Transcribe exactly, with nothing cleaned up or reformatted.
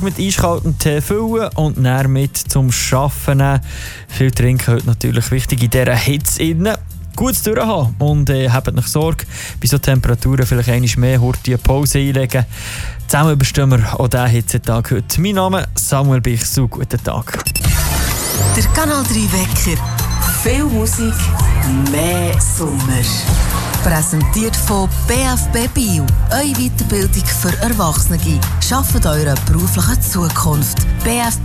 mit eiskaltem Tee füllen und dann mit zum Arbeiten nehmen. Viel trinken heute natürlich wichtig in dieser Hitze innen. Gutes durchhaben und äh, habt nicht Sorge, bei so Temperaturen vielleicht einmal mehr Horti eine Pause einlegen. Zusammen überstehen wir auch diesen Hitzetag heute. Mein Name ist Samuel Bichsel, guten Tag. Der Kanal drei Wecker. Viel Musik, mehr Sommer. Präsentiert von B F B Bio. Eure Weiterbildung für Erwachsene. Schafft eure berufliche Zukunft. b f